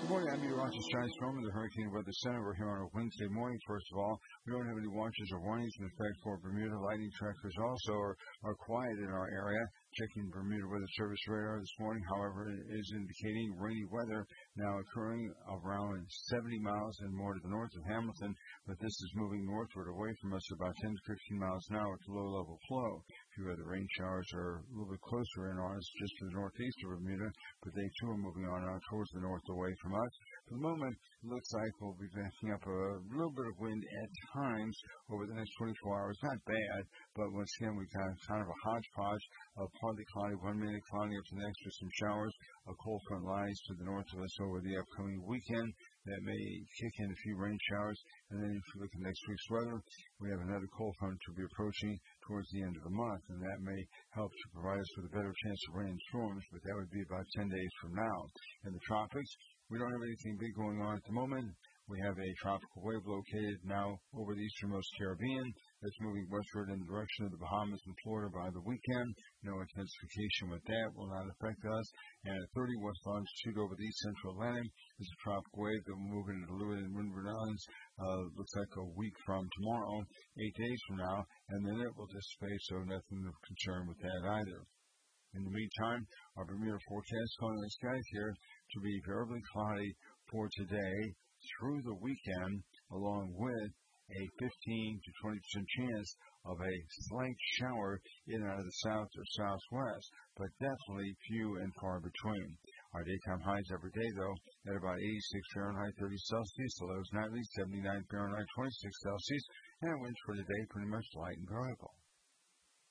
Good morning, I'm meteorologist John Storm of the Hurricane Weather Center. We're here on a Wednesday morning. First of all, we don't have any watches or warnings in effect for Bermuda. Lightning trackers also are quiet in our area. Checking Bermuda Weather Service radar this morning, however, is indicating rainy weather now occurring around 70 miles and more to the north of Hamilton, but this is moving northward away from us about 10 to 15 miles an hour to low-level flow. A few other rain showers are a little bit closer in on us just to the northeast of Bermuda, but they too are moving on out towards the north away from us. For the moment, it looks like we'll be picking up a little bit of wind at times over the next 24 hours. Not bad, but once again, we've got kind of a hodgepodge of partly cloudy, 1 minute cloudy up to the next with some showers. A cold front lies to the north of us over the upcoming weekend. That may kick in a few rain showers. And then if you look at next week's weather, we have another cold front to be approaching towards the end of the month, and that may help to provide us with a better chance of rain and storms, but that would be about 10 days from now. In the tropics, we don't have anything big going on at the moment. We have a tropical wave located now over the easternmost Caribbean that's moving westward in the direction of the Bahamas and Florida by the weekend. No intensification with that will not affect us. And at 30 west longitude over the east central Atlantic is a tropical wave that will move into the Leeward and Windward Islands. Looks like a week from tomorrow, 8 days from now, and then it will dissipate, so nothing of concern with that either. In the meantime, our Bermuda forecast calling the skies here to be variably cloudy for today through the weekend, along with a 15 to 20% chance of a slight shower in and out of the south or southwest, but definitely few and far between. Our daytime highs every day, though, at about 86 Fahrenheit, 30 Celsius, the lows nightly 79 Fahrenheit, 26 Celsius, and winds for today pretty much light and variable.